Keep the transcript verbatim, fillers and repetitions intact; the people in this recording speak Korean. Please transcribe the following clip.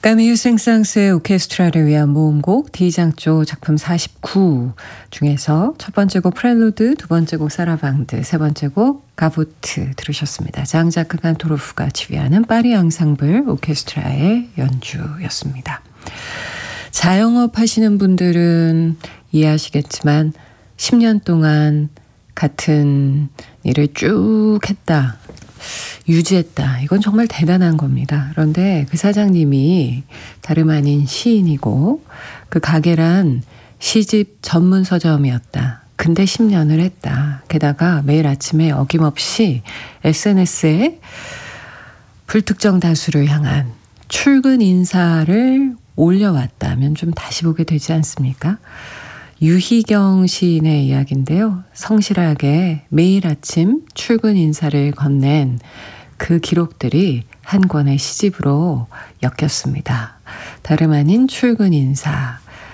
까미유 생상스의 오케스트라를 위한 모음곡 디장조 작품 사십구 중에서 첫 번째 곡 프렐루드, 두 번째 곡 사라방드, 세 번째 곡 가부트 들으셨습니다. 장자크 간토로프가 지휘하는 파리 앙상블 오케스트라의 연주였습니다. 자영업 하시는 분들은 이해하시겠지만 십 년 동안 같은 일을 쭉 했다. 유지했다. 이건 정말 대단한 겁니다. 그런데 그 사장님이 다름 아닌 시인이고 그 가게란 시집 전문 서점이었다. 근데 십 년을 했다. 게다가 매일 아침에 어김없이 에스엔에스에 불특정 다수를 향한 출근 인사를 올려왔다면 좀 다시 보게 되지 않습니까? 유희경 시인의 이야기인데요. 성실하게 매일 아침 출근 인사를 건넨 그 기록들이 한 권의 시집으로 엮였습니다. 다름 아닌 출근 인사.